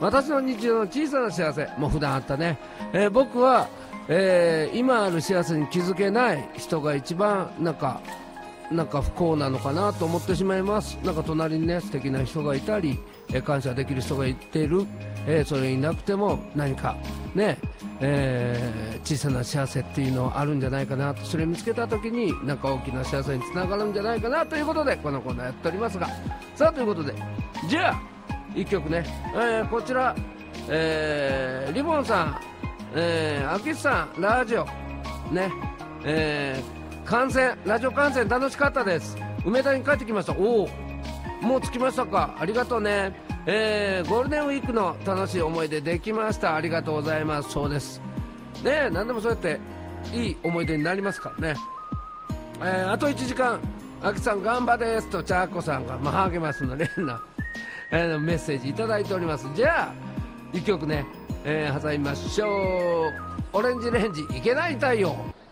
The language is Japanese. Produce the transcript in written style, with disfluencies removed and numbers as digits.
私の日常の小さな幸せ、もう普段あったね、僕は、今ある幸せに気づけない人が一番なんか不幸なのかなと思ってしまいます。なんか隣にね素敵な人がいたり、感謝できる人がいてる、それいなくても何かね、小さな幸せっていうのはあるんじゃないかなと、それを見つけた時になんか大きな幸せにつながるんじゃないかなということでこのコーナーやっておりますが、さあということでじゃあ1曲ね、こちら、リボンさん、アキスさんラジオね、ラジオ観戦楽しかったです。梅田に帰ってきました。おお、もう着きましたか、ありがとうね。ゴールデンウィークの楽しい思い出できました、ありがとうございます。そうですね、何でもそうやっていい思い出になりますからね。あと1時間アキさん頑張ですとチャーコさんが、励ますの連絡、メッセージいただいております。じゃあ1曲ね、挟みましょう。オレンジレンジいけない太陽。